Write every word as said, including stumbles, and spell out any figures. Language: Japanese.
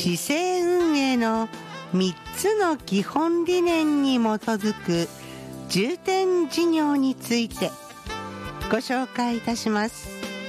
市政運営のみっつの基本理念に基づく重点事業についてご紹介いたします。